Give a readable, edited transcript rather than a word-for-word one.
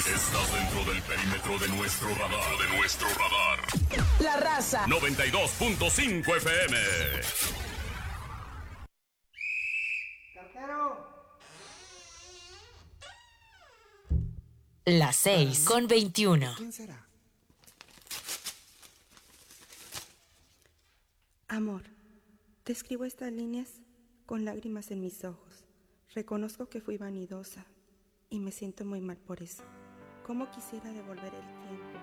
Estás dentro del perímetro de nuestro radar. La Raza 92.5 FM. Las 6:21. ¿Quién será? Amor, te escribo estas líneas con lágrimas en mis ojos. Reconozco que fui vanidosa y me siento muy mal por eso. ¿Cómo quisiera devolver el tiempo